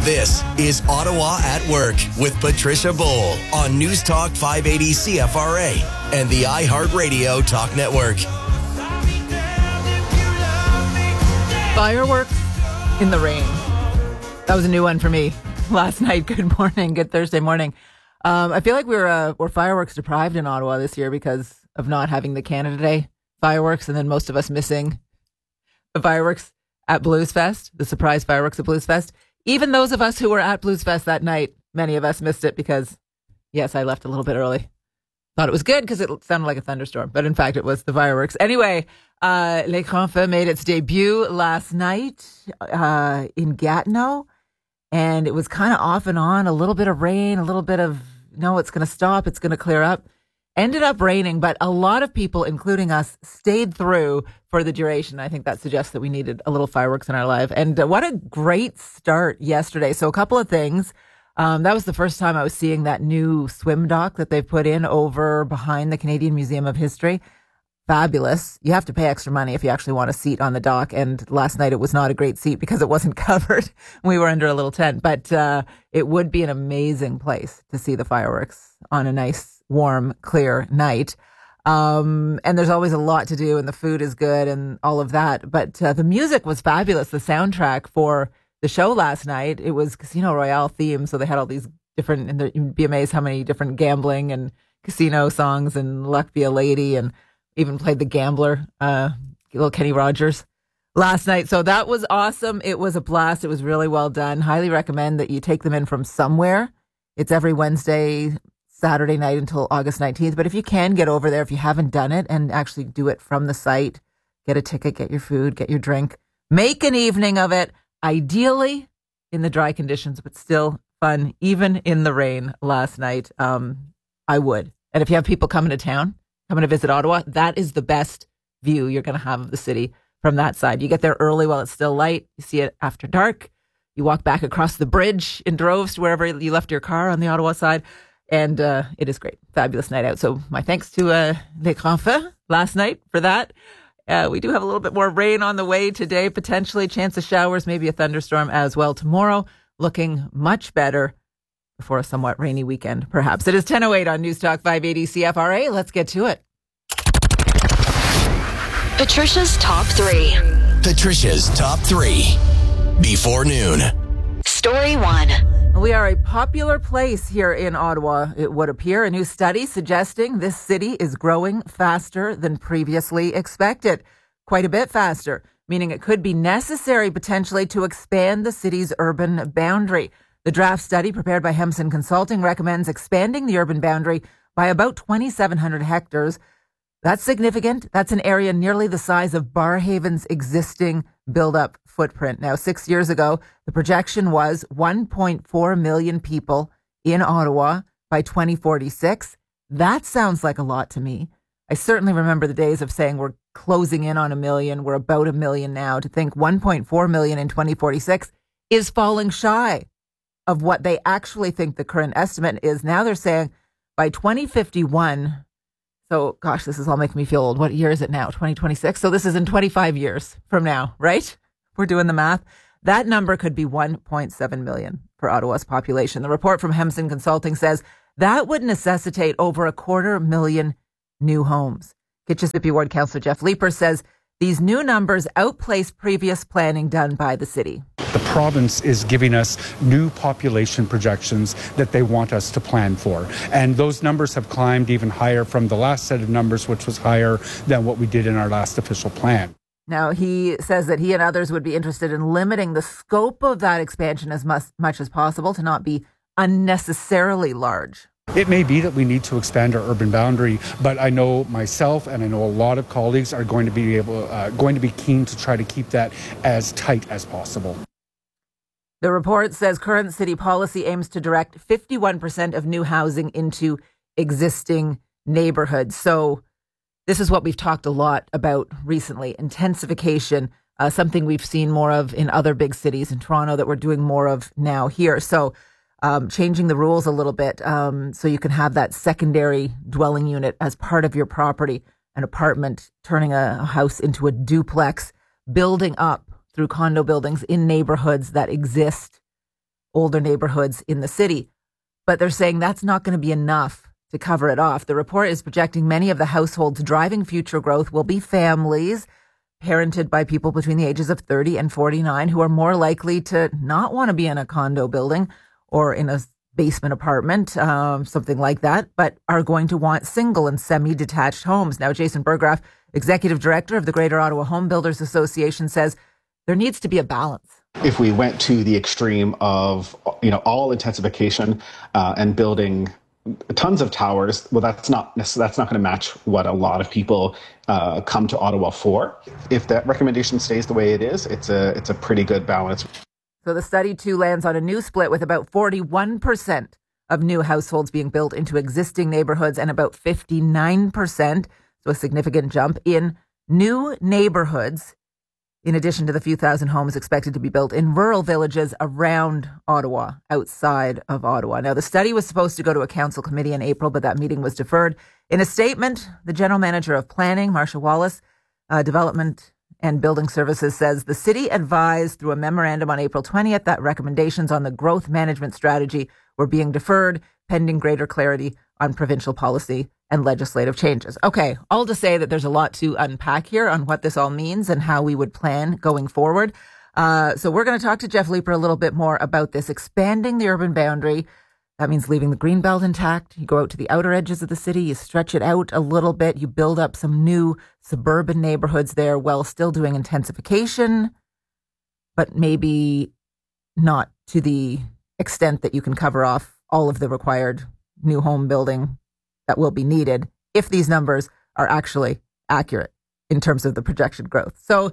This is Ottawa at Work with Patricia Bowl on News Talk 580 CFRA and the iHeartRadio Talk Network. Fireworks in the rain. That was a new one for me last night. Good morning. Good Thursday morning. I feel like we're fireworks deprived in Ottawa this year because of not having the Canada Day fireworks, and then most of us missing the fireworks at Blues Fest, the surprise fireworks at Blues Fest. Even those of us who were at Blues Fest that night, many of us missed it because, yes, I left a little bit early. Thought it was good because it sounded like a thunderstorm, but in fact, it was the fireworks. Anyway, Les Grands Feux made its debut last night in Gatineau, and it was kind of off and on, a little bit of rain, a little bit of, no, it's going to stop, it's going to clear up. Ended up raining, but a lot of people, including us, stayed through for the duration. I think that suggests that we needed a little fireworks in our life. And what a great start yesterday. So a couple of things. That was the first time I was seeing that new swim dock that they've put in over behind the Canadian Museum of History. Fabulous. You have to pay extra money if you actually want a seat on the dock. And last night it was not a great seat because it wasn't covered. We were under a little tent, but it would be an amazing place to see the fireworks on a nice, warm, clear night. And there's always a lot to do and the food is good and all of that. But the music was fabulous. The soundtrack for the show last night, it was Casino Royale themed. So they had all these different, and you'd be amazed how many different gambling and casino songs and Luck Be a Lady, and even played the Gambler, little Kenny Rogers last night. So that was awesome. It was a blast. It was really well done. Highly recommend that you take them in from somewhere. It's every Wednesday, Saturday night until August 19th. But if you can get over there, if you haven't done it, and actually do it from the site, get a ticket, get your food, get your drink, make an evening of it, ideally in the dry conditions, but still fun, even in the rain last night. I would. And if you have people coming to town, coming to visit Ottawa, that is the best view you're going to have of the city from that side. You get there early while it's still light. You see it after dark. You walk back across the bridge in droves to wherever you left your car on the Ottawa side. And it is great. Fabulous night out. So my thanks to Les Grands Feux last night for that. We do have a little bit more rain on the way today, potentially. Chance of showers, maybe a thunderstorm as well tomorrow. Looking much better before a somewhat rainy weekend, perhaps. It is 10:08 on News Talk 580 CFRA. Let's get to it. Patricia's Top 3. Patricia's Top 3 before noon. Story 1. We are a popular place here in Ottawa, it would appear. A new study suggesting this city is growing faster than previously expected. Quite a bit faster, meaning it could be necessary potentially to expand the city's urban boundary. The draft study prepared by Hemson Consulting recommends expanding the urban boundary by about 2,700 hectares. That's significant. That's an area nearly the size of Barhaven's existing build-up footprint. Now, 6 years ago, the projection was 1.4 million people in Ottawa by 2046. That sounds like a lot to me. I certainly remember the days of saying we're closing in on a million. We're about a million now. To think 1.4 million in 2046 is falling shy of what they actually think the current estimate is. Now they're saying by 2051, so gosh, this is all making me feel old. What year is it now? 2026? So this is in 25 years from now, right? We're doing the math. That number could be 1.7 million for Ottawa's population. The report from Hemson Consulting says that would necessitate over 250,000 new homes. Kitchissippi Ward Councillor Jeff Leeper says these new numbers outplace previous planning done by the city. The province is giving us new population projections that they want us to plan for. And those numbers have climbed even higher from the last set of numbers, which was higher than what we did in our last official plan. Now, he says that he and others would be interested in limiting the scope of that expansion as much as possible to not be unnecessarily large. It may be that we need to expand our urban boundary, but I know myself and I know a lot of colleagues are going to be keen to try to keep that as tight as possible. The report says current city policy aims to direct 51% of new housing into existing neighborhoods. So this is what we've talked a lot about recently, intensification, something we've seen more of in other big cities in Toronto that we're doing more of now here. So changing the rules a little bit so you can have that secondary dwelling unit as part of your property, an apartment, turning a house into a duplex, building up through condo buildings in neighborhoods that exist older neighborhoods in the city. But they're saying that's not going to be enough to cover it off. The report is projecting many of the households driving future growth will be families parented by people between the ages of 30 and 49 who are more likely to not want to be in a condo building or in a basement apartment, something like that, but are going to want single and semi-detached homes. Now, Jason Burgraff, Executive Director of the Greater Ottawa Home Builders Association, says there needs to be a balance. If we went to the extreme of, all intensification and building tons of towers, well, that's not going to match what a lot of people come to Ottawa for. If that recommendation stays the way it is, it's a pretty good balance. So the study too lands on a new split with about 41% of new households being built into existing neighborhoods and about 59%, so a significant jump in new neighborhoods, in addition to the few thousand homes expected to be built in rural villages around Ottawa, outside of Ottawa. Now, the study was supposed to go to a council committee in April, but that meeting was deferred. In a statement, the General Manager of Planning, Marsha Wallace, Development and Building Services, says the city advised through a memorandum on April 20th that recommendations on the growth management strategy were being deferred pending greater clarity on provincial policy and legislative changes. Okay, all to say that there's a lot to unpack here on what this all means and how we would plan going forward. So we're going to talk to Jeff Leeper a little bit more about this, expanding the urban boundary. That means leaving the green belt intact. You go out to the outer edges of the city, you stretch it out a little bit, you build up some new suburban neighborhoods there while still doing intensification, but maybe not to the extent that you can cover off all of the required new home building that will be needed if these numbers are actually accurate in terms of the projected growth. So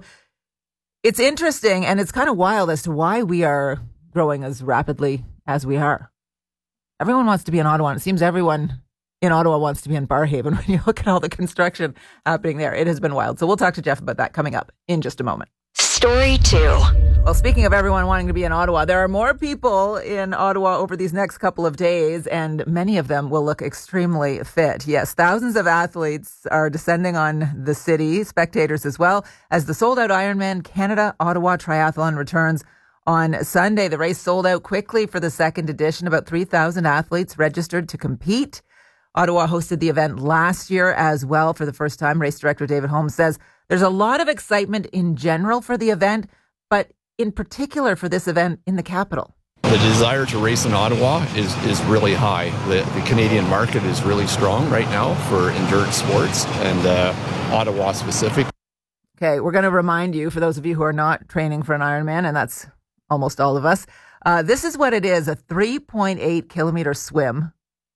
it's interesting, and it's kind of wild as to why we are growing as rapidly as we are. Everyone wants to be in Ottawa, and it seems everyone in Ottawa wants to be in Barrhaven when you look at all the construction happening there. It has been wild. So we'll talk to Jeff about that coming up in just a moment. Story 2. Well, speaking of everyone wanting to be in Ottawa, there are more people in Ottawa over these next couple of days, and many of them will look extremely fit. Yes, thousands of athletes are descending on the city, spectators as well, as the sold-out Ironman Canada Ottawa Triathlon returns on Sunday. The race sold out quickly for the second edition. About 3,000 athletes registered to compete. Ottawa hosted the event last year as well for the first time. Race director David Holmes says there's a lot of excitement in general for the event, but in particular for this event in the capital. The desire to race in Ottawa is really high. The Canadian market is really strong right now for endurance sports, and Ottawa specific. Okay, we're going to remind you, for those of you who are not training for an Ironman, and that's almost all of us, this is what it is: a 3.8 kilometer swim,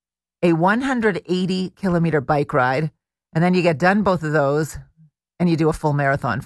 a 180 kilometer bike ride, and then you get done both of those and you do a full marathon.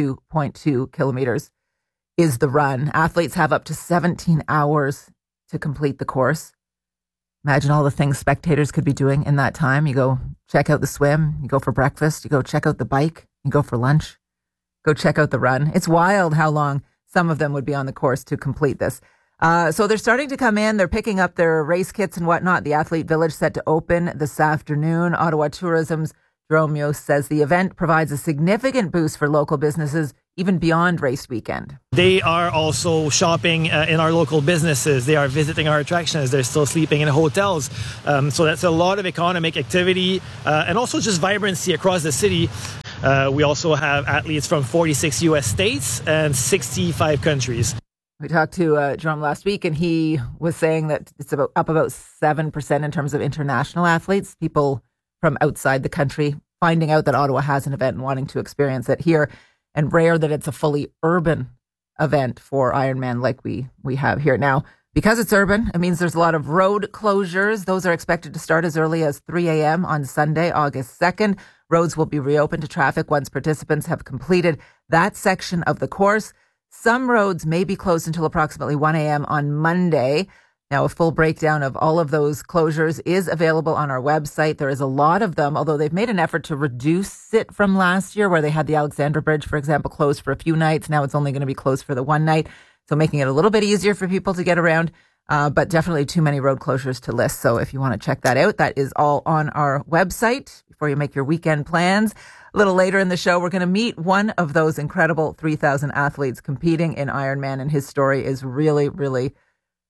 42.2 kilometers is the run. Athletes have up to 17 hours to complete the course. Imagine all the things spectators could be doing in that time. You go check out the swim, you go for breakfast, you go check out the bike, you go for lunch, go check out the run. It's wild how long some of them would be on the course to complete this. So they're starting to come in. They're picking up their race kits and whatnot. The Athlete Village set to open this afternoon. Ottawa Tourism's Jerome Yost says the event provides a significant boost for local businesses, even beyond race weekend. They are also shopping in our local businesses. They are visiting our attractions. They're still sleeping in hotels. So that's a lot of economic activity and also just vibrancy across the city. We also have athletes from 46 U.S. states and 65 countries. We talked to Jerome last week, and he was saying that it's up about 7% in terms of international athletes, people from outside the country, finding out that Ottawa has an event and wanting to experience it here, and rare that it's a fully urban event for Ironman like we have here. Now, because it's urban, it means there's a lot of road closures. Those are expected to start as early as 3 a.m. on Sunday, August 2nd. Roads will be reopened to traffic once participants have completed that section of the course. Some roads may be closed until approximately 1 a.m. on Monday. Now, a full breakdown of all of those closures is available on our website. There is a lot of them, although they've made an effort to reduce it from last year, where they had the Alexandra Bridge, for example, closed for a few nights. Now it's only going to be closed for the one night, so making it a little bit easier for people to get around, but definitely too many road closures to list. So if you want to check that out, that is all on our website before you make your weekend plans. A little later in the show, we're going to meet one of those incredible 3,000 athletes competing in Ironman, and his story is really, really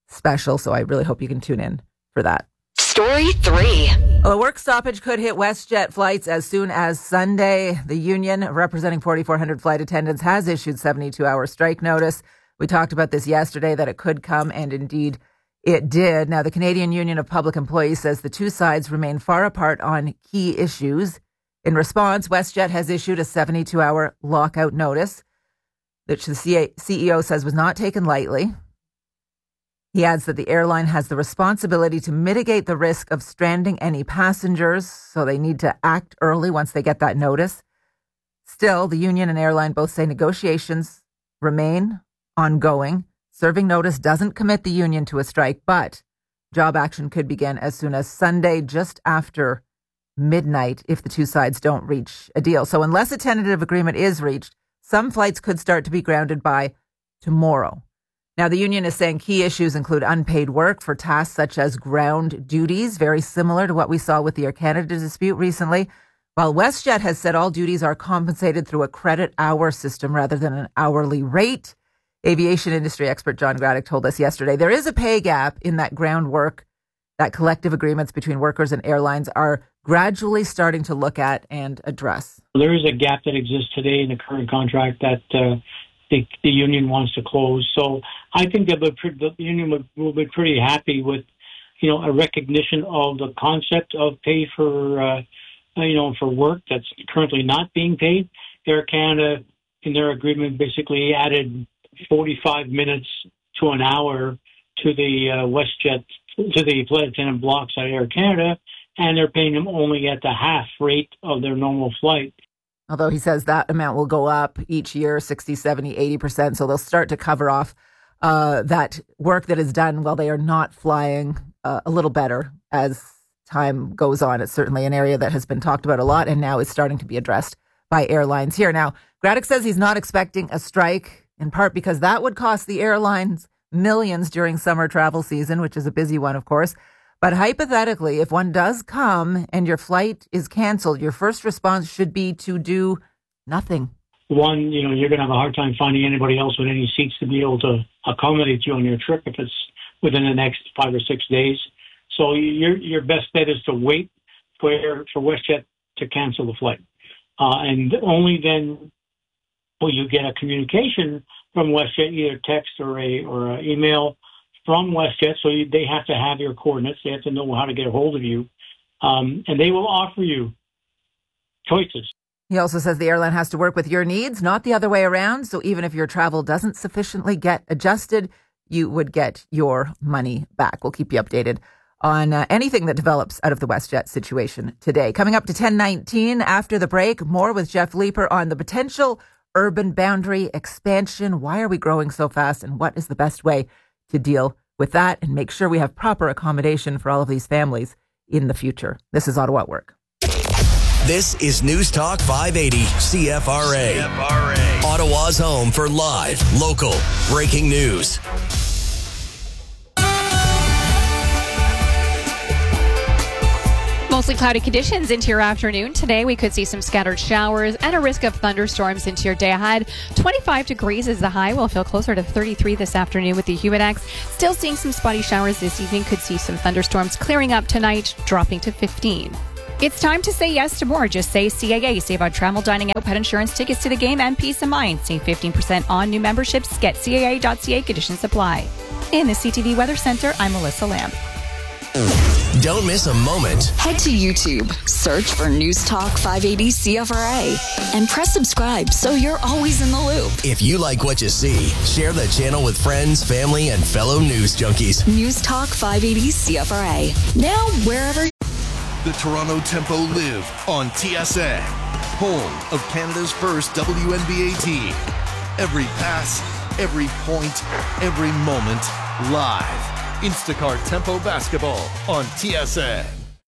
special. So I really hope you can tune in for that. Story 3. Well, a work stoppage could hit WestJet flights as soon as Sunday. The union, representing 4,400 flight attendants, has issued 72-hour strike notice. We talked about this yesterday, that it could come, and indeed it did. Now, the Canadian Union of Public Employees says the two sides remain far apart on key issues. In response, WestJet has issued a 72-hour lockout notice, which the CEO says was not taken lightly. He adds that the airline has the responsibility to mitigate the risk of stranding any passengers, so they need to act early once they get that notice. Still, the union and airline both say negotiations remain ongoing. Serving notice doesn't commit the union to a strike, but job action could begin as soon as Sunday, just after midnight, if the two sides don't reach a deal. So unless a tentative agreement is reached, some flights could start to be grounded by tomorrow. Now, the union is saying key issues include unpaid work for tasks such as ground duties, very similar to what we saw with the Air Canada dispute recently, while WestJet has said all duties are compensated through a credit hour system rather than an hourly rate. Aviation industry expert John Graddick told us yesterday there is a pay gap in that ground work that collective agreements between workers and airlines are gradually starting to look at and address. There is a gap that exists today in the current contract that the union wants to close. So I think that the union will be pretty happy with, a recognition of the concept of pay for, for work that's currently not being paid. Air Canada, in their agreement, basically added 45 minutes to an hour to the WestJet, to the flight attendant blocks at Air Canada, and they're paying them only at the half rate of their normal flight. Although he says that amount will go up each year, 60, 70, 80%. So they'll start to cover off that work that is done while they are not flying a little better as time goes on. It's certainly an area that has been talked about a lot and now is starting to be addressed by airlines here. Now, Graddick says he's not expecting a strike, in part because that would cost the airlines millions during summer travel season, which is a busy one, of course. But hypothetically, if one does come and your flight is canceled, your first response should be to do nothing. One, you're going to have a hard time finding anybody else with any seats to be able to accommodate you on your trip if it's within the next 5 or 6 days. So your best bet is to wait for WestJet to cancel the flight. And only then will you get a communication from WestJet, either text or a email from WestJet, so they have to have your coordinates. They have to know how to get a hold of you. And they will offer you choices. He also says the airline has to work with your needs, not the other way around. So even if your travel doesn't sufficiently get adjusted, you would get your money back. We'll keep you updated on anything that develops out of the WestJet situation today. Coming up to 10:19 after the break, more with Jeff Leeper on the potential urban boundary expansion. Why are we growing so fast, and what is the best way to deal with that and make sure we have proper accommodation for all of these families in the future? This is Ottawa at Work. This is News Talk 580 CFRA. Ottawa's home for live, local, breaking news. Mostly cloudy conditions into your afternoon. Today, we could see some scattered showers and a risk of thunderstorms into your day ahead. 25 degrees is the high. We'll feel closer to 33 this afternoon with the Humidex. Still seeing some spotty showers this evening. Could see some thunderstorms clearing up tonight, dropping to 15. It's time to say yes to more. Just say CAA. Save on travel, dining out, pet insurance, tickets to the game, and peace of mind. Save 15% on new memberships. Get CAA.ca. Conditions apply. In the CTV Weather Center, I'm Melissa Lamb. Don't miss a moment. Head to YouTube, search for News Talk 580 CFRA, and press subscribe so you're always in the loop. If you like what you see, share the channel with friends, family, and fellow news junkies. News Talk 580 CFRA. Now, wherever. The Toronto Tempo live on TSN, home of Canada's first WNBA team. Every pass, every point, every moment, live. Instacart Tempo Basketball on TSN.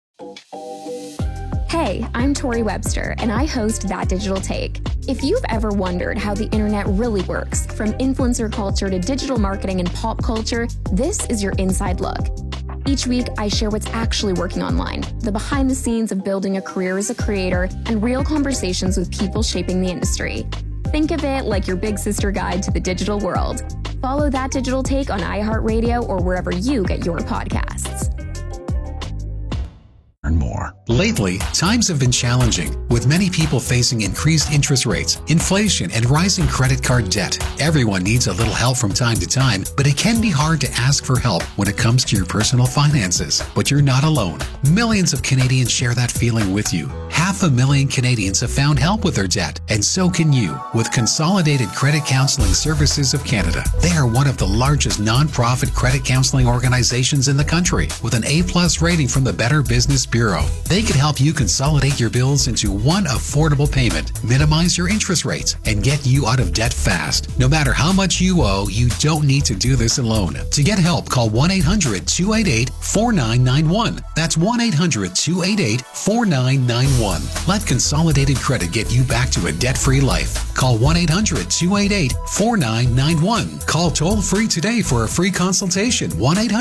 Hey, I'm Tori Webster, and I host That Digital Take. If you've ever wondered how the internet really works, from influencer culture to digital marketing and pop culture, this is your inside look. Each week, I share what's actually working online, the behind the scenes of building a career as a creator, and real conversations with people shaping the industry. Think of it like your big sister guide to the digital world. Follow That Digital Take on iHeartRadio or wherever you get your podcasts. More. Lately, times have been challenging, with many people facing increased interest rates, inflation, and rising credit card debt. Everyone needs a little help from time to time, but it can be hard to ask for help when it comes to your personal finances. But you're not alone. Millions of Canadians share that feeling with you. 500,000 Canadians have found help with their debt, and so can you with Consolidated Credit Counseling Services of Canada. They are one of the largest non-profit credit counseling organizations in the country, with an A+ rating from the Better Business Bureau. They can help you consolidate your bills into one affordable payment, minimize your interest rates, and get you out of debt fast. No matter how much you owe, you don't need to do this alone. To get help, call 1-800-288-4991. That's 1-800-288-4991. Let Consolidated Credit get you back to a debt-free life. Call 1-800-288-4991. Call toll-free today for a free consultation.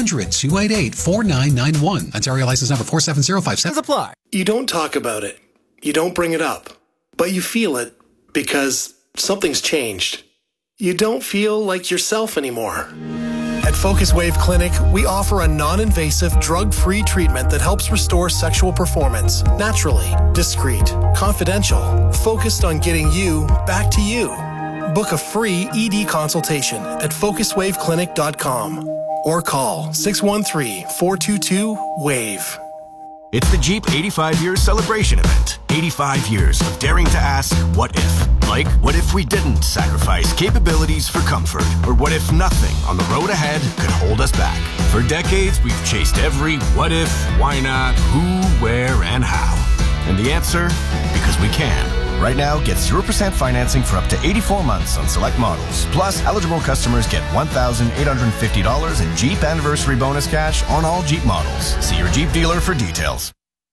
1-800-288-4991. Ontario license number 47057. Apply. You don't talk about it. You don't bring it up. But you feel it because something's changed. You don't feel like yourself anymore. At Focus Wave Clinic, we offer a non-invasive, drug-free treatment that helps restore sexual performance naturally, discreet, confidential, focused on getting you back to you. Book a free ED consultation at focuswaveclinic.com or call 613-422-WAVE. It's the Jeep 85 Years Celebration Event. 85 years of daring to ask, what if? Like, what if we didn't sacrifice capabilities for comfort? Or what if nothing on the road ahead could hold us back? For decades, we've chased every what if, why not, who, where, and how. And the answer? Because we can. Right now, get 0% financing for up to 84 months on select models. Plus, eligible customers get $1,850 in Jeep Anniversary Bonus cash on all Jeep models. See your Jeep dealer for details.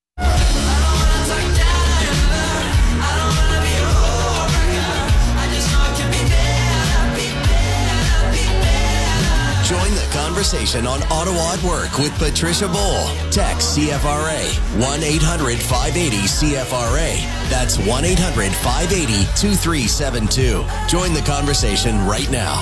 Join the conversation on Ottawa at Work with Patricia Bowl. Text CFRA 1-800-580-CFRA. That's 1-800-580-2372. Join the conversation right now.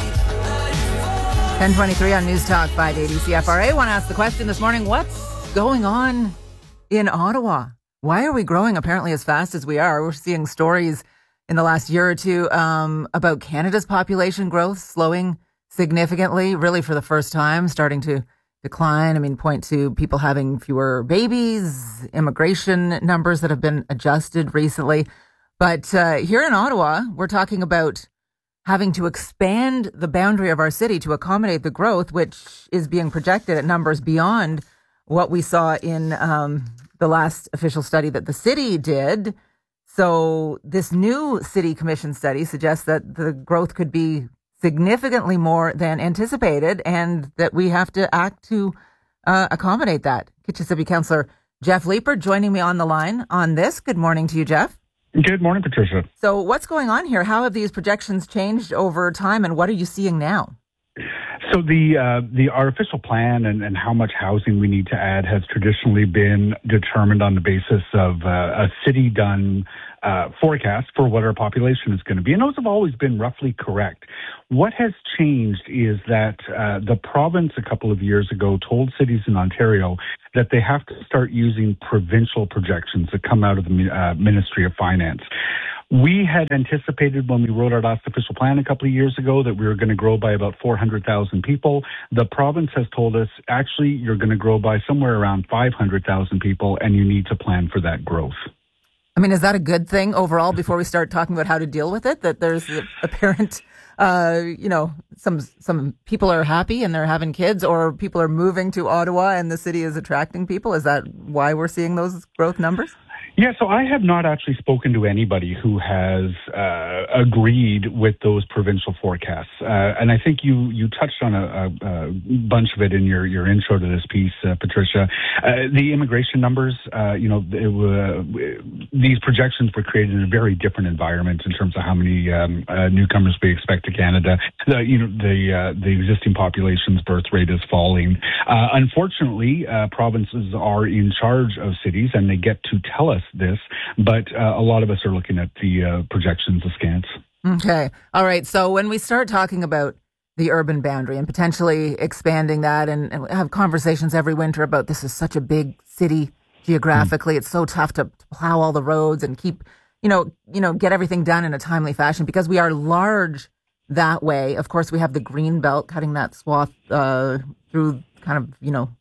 10:23 on News Talk 580 CFRA. I want to ask the question this morning, what's going on in Ottawa? Why are we growing apparently as fast as we are? We're seeing stories in the last year or two about Canada's population growth slowing significantly, really for the first time, starting to decline. I mean, point to people having fewer babies, immigration numbers that have been adjusted recently. But here in Ottawa, we're talking about having to expand the boundary of our city to accommodate the growth, which is being projected at numbers beyond what we saw in the last official study that the city did. So this new city commission study suggests that the growth could be significantly more than anticipated, and that we have to act to accommodate that. Kitchissippi Councillor Jeff Leeper joining me on the line on this. Good morning to you, Jeff. Good morning, Patricia. So what's going on here? How have these projections changed over time, and what are you seeing now? So our official plan and how much housing we need to add has traditionally been determined on the basis of a city-done forecast for what our population is going to be. And those have always been roughly correct. What has changed is that the province a couple of years ago told cities in Ontario that they have to start using provincial projections that come out of the Ministry of Finance. We had anticipated when we wrote our last official plan a couple of years ago that we were going to grow by about 400,000 people. The province has told us, actually, you're going to grow by somewhere around 500,000 people, and you need to plan for that growth. I mean, is that a good thing overall before we start talking about how to deal with it? That there's apparent, some people are happy and they're having kids, or people are moving to Ottawa and the city is attracting people. Is that why we're seeing those growth numbers? Yeah, so I have not actually spoken to anybody who has agreed with those provincial forecasts. And I think you touched on a bunch of it in your intro to this piece, Patricia. The immigration numbers, these projections were created in a very different environment in terms of how many newcomers we expect to Canada. The existing population's birth rate is falling. Unfortunately, provinces are in charge of cities and they get to tell us this, but a lot of us are looking at the projections askance. Okay. All right. So when we start talking about the urban boundary and potentially expanding that and have conversations every winter about this is such a big city geographically. It's so tough to plow all the roads and keep, get everything done in a timely fashion because we are large that way. Of course, we have the green belt cutting that swath through kind of,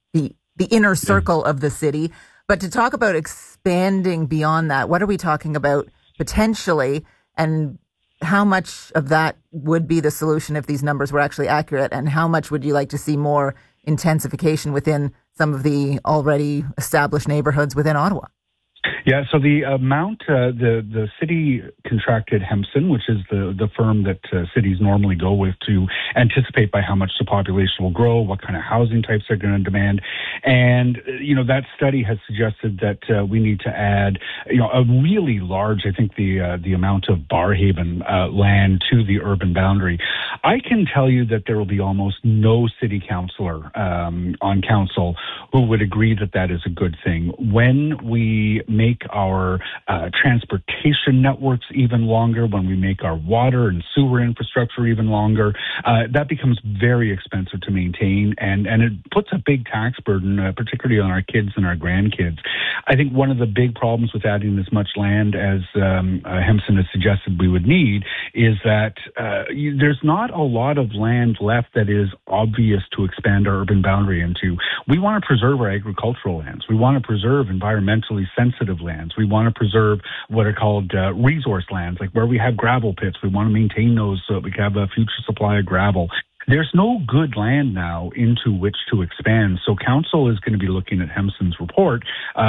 the inner circle of the city. But to talk about expanding beyond that, what are we talking about potentially, and how much of that would be the solution if these numbers were actually accurate, and how much would you like to see more intensification within some of the already established neighborhoods within Ottawa? Yeah, so the amount, the city contracted Hempson, which is the firm that cities normally go with to anticipate by how much the population will grow, what kind of housing types they're going to demand. And, that study has suggested that we need to add, a really large, I think the amount of Barrhaven land to the urban boundary. I can tell you that there will be almost no city councillor on council who would agree that that is a good thing. When we make our transportation networks even longer, when we make our water and sewer infrastructure even longer, that becomes very expensive to maintain, and it puts a big tax burden, particularly on our kids and our grandkids. I think one of the big problems with adding as much land as Hempson has suggested we would need is that there's not a lot of land left that is obvious to expand our urban boundary into. We want to preserve our agricultural lands. We want to preserve environmentally sensitive lands. We want to preserve what are called resource lands, like where we have gravel pits. We want to maintain those so that we can have a future supply of gravel. There's no good land now into which to expand. So council is going to be looking at Hempson's report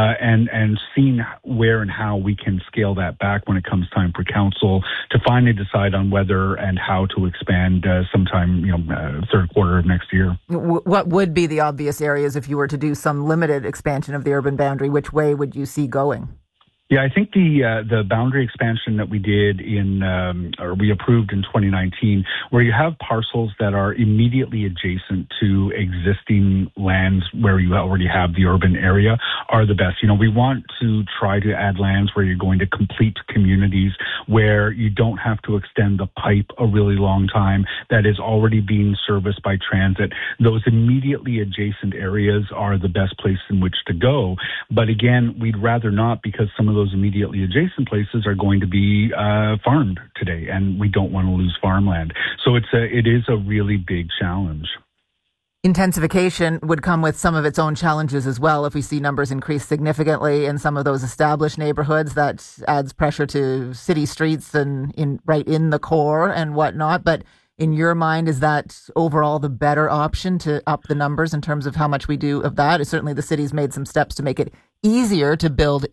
and seeing where and how we can scale that back when it comes time for council to finally decide on whether and how to expand sometime, third quarter of next year. What would be the obvious areas if you were to do some limited expansion of the urban boundary? Which way would you see going? Yeah, I think the boundary expansion that we did or we approved in 2019, where you have parcels that are immediately adjacent to existing lands where you already have the urban area, are the best. We want to try to add lands where you're going to complete communities, where you don't have to extend the pipe a really long time, that is already being serviced by transit. Those immediately adjacent areas are the best place in which to go. But again, we'd rather not, because some of those immediately adjacent places are going to be farmed today, and we don't want to lose farmland. So it is a really big challenge. Intensification would come with some of its own challenges as well. If we see numbers increase significantly in some of those established neighborhoods, that adds pressure to city streets and right in the core and whatnot. But in your mind, is that overall the better option to up the numbers in terms of how much we do of that? Certainly the city's made some steps to make it easier to build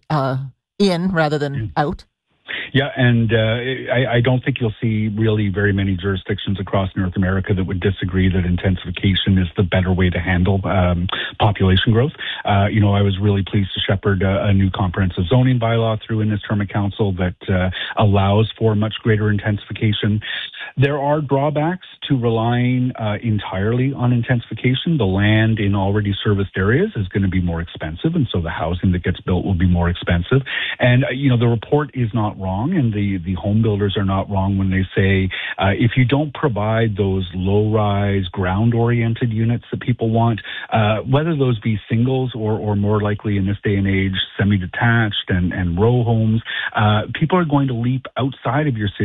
in rather than out. Yeah, and I don't think you'll see really very many jurisdictions across North America that would disagree that intensification is the better way to handle population growth. I was really pleased to shepherd a new comprehensive zoning bylaw through in this term of council that allows for much greater intensification. There are drawbacks to relying entirely on intensification. The land in already serviced areas is going to be more expensive, and so the housing that gets built will be more expensive. And, the report is not wrong, and the home builders are not wrong when they say if you don't provide those low-rise, ground-oriented units that people want, whether those be singles or more likely in this day and age, semi-detached and row homes, people are going to leap outside of your city